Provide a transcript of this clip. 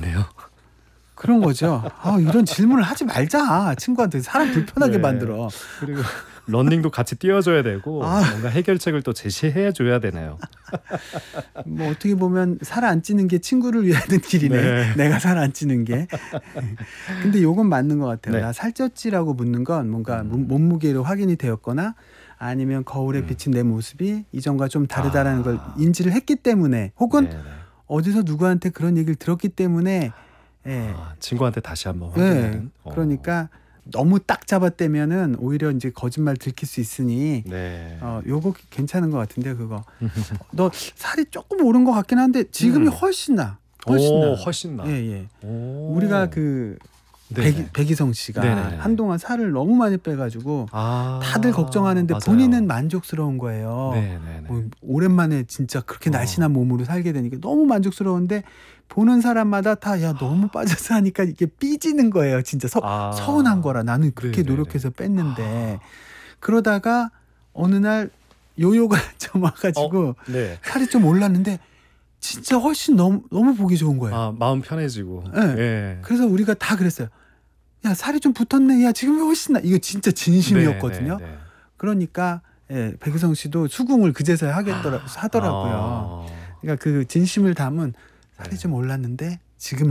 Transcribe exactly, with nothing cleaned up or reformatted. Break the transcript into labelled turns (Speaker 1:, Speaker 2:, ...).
Speaker 1: 거네요.
Speaker 2: 그런 거죠. 아, 이런 질문을 하지 말자. 친구한테 사람 불편하게
Speaker 1: 네.
Speaker 2: 만들어.
Speaker 1: 그리고 러닝도 같이 뛰어줘야 되고
Speaker 2: 아.
Speaker 1: 뭔가 해결책을 또 제시해 줘야 되네요.
Speaker 2: 뭐 어떻게 보면 살 안 찌는 게 친구를 위하는 길이네.
Speaker 1: 네.
Speaker 2: 내가 살 안 찌는 게. 근데 요건 맞는 것 같아요.
Speaker 1: 네.
Speaker 2: 나 살쪘지라고 묻는 건 뭔가
Speaker 1: 음.
Speaker 2: 몸- 몸무게로 확인이 되었거나 아니면 거울에
Speaker 1: 음.
Speaker 2: 비친 내 모습이 이전과 좀 다르다라는
Speaker 1: 아.
Speaker 2: 걸 인지를 했기 때문에 혹은
Speaker 1: 네네.
Speaker 2: 어디서 누구한테 그런 얘기를 들었기 때문에 예.
Speaker 1: 아, 친구한테 다시 한번
Speaker 2: 네.
Speaker 1: 확인하는. 어.
Speaker 2: 그러니까 너무 딱 잡아떼면은 오히려 이제 거짓말 들킬 수 있으니
Speaker 1: 네.
Speaker 2: 어 요거 괜찮은 것 같은데 그거. 너 살이 조금 오른 것 같긴 한데 지금이
Speaker 1: 음.
Speaker 2: 훨씬 나. 훨씬
Speaker 1: 오,
Speaker 2: 나.
Speaker 1: 훨씬 나.
Speaker 2: 예, 예.
Speaker 1: 오.
Speaker 2: 우리가 그
Speaker 1: 네네.
Speaker 2: 백, 백이성 씨가
Speaker 1: 네네네.
Speaker 2: 한동안 살을 너무 많이 빼가지고
Speaker 1: 아,
Speaker 2: 다들 걱정하는데
Speaker 1: 맞아요.
Speaker 2: 본인은 만족스러운 거예요.
Speaker 1: 네네네.
Speaker 2: 어, 오랜만에 진짜 그렇게
Speaker 1: 어.
Speaker 2: 날씬한 몸으로 살게 되니까 너무 만족스러운데 보는 사람마다 다 야 너무 빠져서 하니까 이게 삐지는 거예요. 진짜 서,
Speaker 1: 아.
Speaker 2: 서운한 거라 나는 그렇게
Speaker 1: 네네네.
Speaker 2: 노력해서 뺐는데 그러다가 어느 날 요요가 좀 와가지고
Speaker 1: 어, 네.
Speaker 2: 살이 좀 올랐는데 진짜 훨씬 너무 너무 보기 좋은 거예요.
Speaker 1: 아, 마음 편해지고.
Speaker 2: 네.
Speaker 1: 예.
Speaker 2: 그래서 우리가 다 그랬어요. 야 살이 좀 붙었네. 야 지금 훨씬 나. 이거 진짜 진심이었거든요.
Speaker 1: 네, 네, 네.
Speaker 2: 그러니까 예, 백유성 씨도 수긍을 그제서야 하겠더라 하더라고요.
Speaker 1: 아.
Speaker 2: 그러니까 그 진심을 담은 살이
Speaker 1: 네.
Speaker 2: 좀 올랐는데 지금